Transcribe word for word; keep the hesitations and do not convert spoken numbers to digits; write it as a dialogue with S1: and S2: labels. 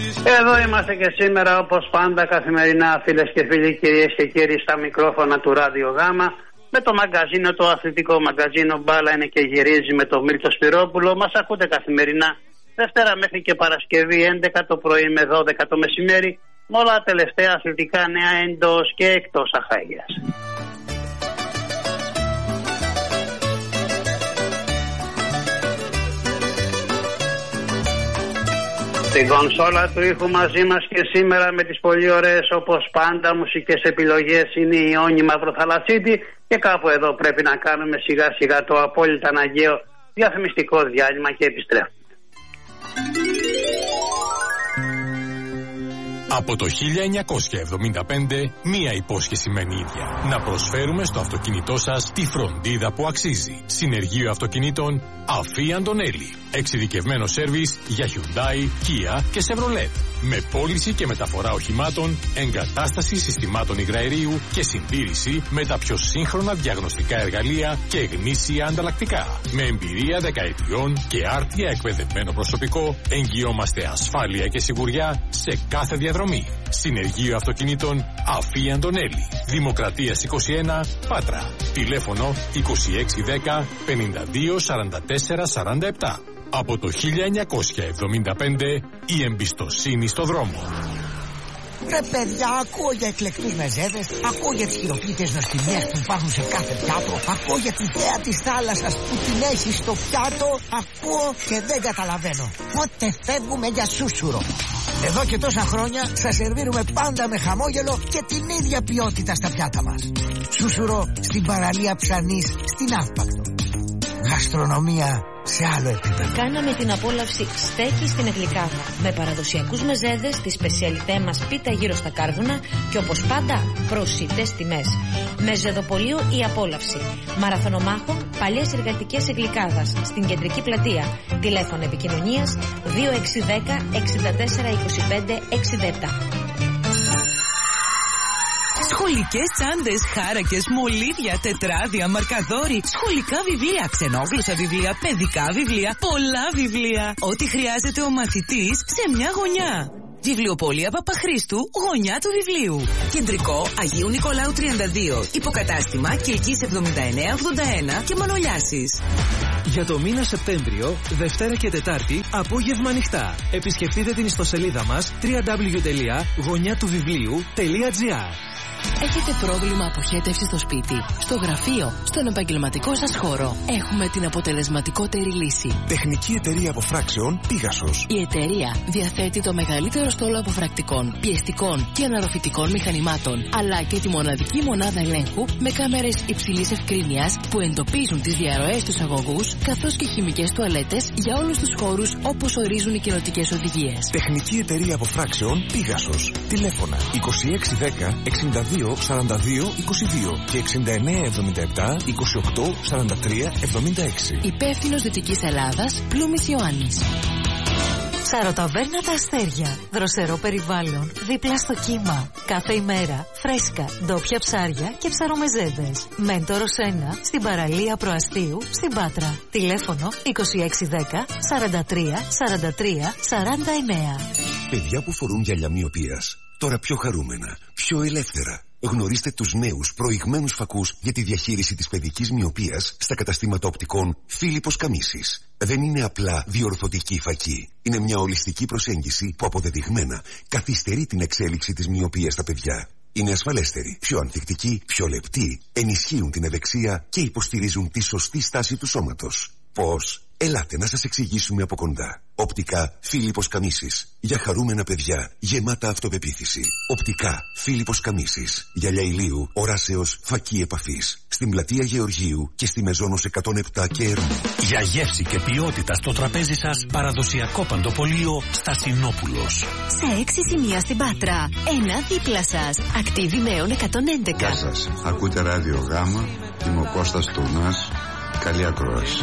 S1: Εδώ είμαστε και σήμερα όπως πάντα καθημερινά, φίλες και φίλοι, κυρίες και κύριοι, στα μικρόφωνα του Ράδιο Γάμα, με το μαγκαζίνο, το αθλητικό μαγκαζίνο Μπάλα είναι και γυρίζει με το Μίλτο Σπυρόπουλο. Μας ακούτε καθημερινά Δευτέρα μέχρι και Παρασκευή έντεκα το πρωί με δώδεκα το μεσημέρι, με όλα τα τελευταία αθλητικά νέα εντός και εκτός Αχαΐας. Στην κονσόλα του ήχου μαζί μας και σήμερα με τις πολύ ωραίες όπως πάντα μουσικές επιλογές είναι η Ιόνη Μαυροθαλασσίτη, και κάπου εδώ πρέπει να κάνουμε σιγά σιγά το απόλυτα αναγκαίο διαφημιστικό διάλειμμα και επιστρέφουμε.
S2: Από το χίλια εννιακόσια εβδομήντα πέντε, μία υπόσχεση μένει ίδια. Να προσφέρουμε στο αυτοκίνητό σας τη φροντίδα που αξίζει. Συνεργείο αυτοκινήτων Αφή Αντωνέλη. Εξειδικευμένο σέρβις για Hyundai, Kia και Chevrolet. Με πώληση και μεταφορά οχημάτων, εγκατάσταση συστημάτων υγραερίου και συντήρηση με τα πιο σύγχρονα διαγνωστικά εργαλεία και γνήσια ανταλλακτικά. Με εμπειρία δεκαετιών και άρτια εκπαιδευμένο προσωπικό, εγγυόμαστε ασφάλεια και σιγουριά σε κάθε διαδρομή. Συνεργείο αυτοκινήτων Αφή Αντωνέλη. Δημοκρατίας είκοσι ένα, Πάτρα. Τηλέφωνο είκοσι έξι δέκα πενήντα δύο σαράντα τέσσερα σαράντα επτά. Από το χίλια εννιακόσια εβδομήντα πέντε, η εμπιστοσύνη στο δρόμο.
S3: Ρε παιδιά, ακούω για εκλεκτούς μεζέδες, ακούω για τις χειροποίητες νοστιμιές που υπάρχουν σε κάθε πιάτο, ακούω για τη θέα της θάλασσας που την έχει στο πιάτο, ακούω και δεν καταλαβαίνω. Πότε φεύγουμε για σούσουρο? Εδώ και τόσα χρόνια σας σερβίρουμε πάντα με χαμόγελο και την ίδια ποιότητα στα πιάτα μας. Σούσουρο στην παραλία Ψανής, στην Αύπακτο. Γαστρονομία σε άλλο επίπεδο.
S4: Κάναμε την απόλαυση στέκι στην Εγλικάδα με παραδοσιακούς μεζέδες, τη σπεσιαλιτέ μας πίτα γύρω στα κάρβουνα και όπως πάντα προσιτές τιμές. Μεζεδοπολείο η απόλαυση. Μαραθωνομάχων παλιές εργατικές Εγλικάδας στην κεντρική πλατεία. Τηλέφωνο επικοινωνίας δύο έξι ένα μηδέν έξι τέσσερα είκοσι πέντε εξήντα επτά.
S5: Σχολικές τσάντες, χάρακες, μολύβια, τετράδια, μαρκαδόροι, σχολικά βιβλία, ξενόγλωσσα βιβλία, παιδικά βιβλία, πολλά βιβλία. Ό,τι χρειάζεται ο μαθητής σε μια γωνιά. Βιβλιοπωλεία Παπαχρήστου, γωνιά του βιβλίου. Κεντρικό Αγίου Νικολάου τριάντα δύο. Υποκατάστημα Κυλκής εβδομήντα εννέα ογδόντα ένα και Μανολιάσης.
S6: Για το μήνα Σεπτέμβριο, Δευτέρα και Τετάρτη, απόγευμα ανοιχτά. Επισκεφτείτε την ιστοσελίδα μας double-u double-u double-u τελεία γωνιά του βιβλίου τελεία τζι άρ.
S7: Έχετε πρόβλημα αποχέτευσης στο σπίτι, στο γραφείο, στον επαγγελματικό σας χώρο? Έχουμε την αποτελεσματικότερη λύση.
S8: Τεχνική εταιρεία αποφράξεων Πίγασος.
S7: Η εταιρεία διαθέτει το μεγαλύτερο στόλο αποφρακτικών, πιεστικών και αναρροφητικών μηχανημάτων, αλλά και τη μοναδική μονάδα ελέγχου με κάμερες υψηλής ευκρίνειας που εντοπίζουν τις διαρροές στους αγωγούς, καθώς και χημικές τουαλέτες για όλους τους χώρους όπως ορίζουν οι κοινοτικές οδηγίες.
S8: Τεχνική εταιρεία αποφράξεων Πίγασος. Τηλέφωνα είκοσι έξι δέκα εξήντα δύο σαράντα δύο είκοσι δύο και εξήντα εννέα εβδομήντα επτά είκοσι οκτώ σαράντα τρία εβδομήντα έξι.
S7: Υπεύθυνος Δυτικής Ελλάδας, Πλούμης Ιωάννης.
S9: Ψαροταβέρνα Τα Αστέρια. Δροσερό περιβάλλον, δίπλα στο κύμα. Κάθε ημέρα φρέσκα, ντόπια ψάρια και ψαρομεζέδες. Μέντορος ένα, στην παραλία Προαστίου, στην Πάτρα. Τηλέφωνο είκοσι έξι δέκα σαράντα τρία σαράντα τρία σαράντα εννέα.
S8: Παιδιά που φορούν γυαλιά μοιοπίας, τώρα πιο χαρούμενα, πιο ελεύθερα. Γνωρίστε τους νέους προηγμένους φακούς για τη διαχείριση της παιδικής μοιοπίας στα καταστήματα οπτικών Φίλιππος Καμίσης. Δεν είναι απλά διορθωτική φακή. Είναι μια ολιστική προσέγγιση που αποδεδειγμένα καθυστερεί την εξέλιξη της μοιοπίας στα παιδιά. Είναι ασφαλέστεροι, πιο ανθεκτικοί, πιο λεπτοί, ενισχύουν την ευεξία και υποστηρίζουν τη σωστή στάση του σώματος. Πώς? Ελάτε να σας εξηγήσουμε από κοντά. Οπτικά Φίλιππος Καμίσης. Για χαρούμενα παιδιά, γεμάτα αυτοπεποίθηση. Οπτικά Φίλιππος Καμίσης. Γυαλιά ηλίου, οράσεως, φακή επαφής. Στην πλατεία Γεωργίου και στη Μεζόνος εκατόν επτά και Ερμού.
S10: Για γεύση και ποιότητα στο τραπέζι σας, παραδοσιακό παντοπολείο Στασινόπουλος.
S9: Σε έξι σημεία στην Πάτρα. Ένα δίπλα σας. Ακτίβη Νέων εκατόν έντεκα.
S11: Γεια σας. Ακούτε Ράδιο Γάμα. Είμαι ο Κώστας Τουνάς. Καλή ακρόαση.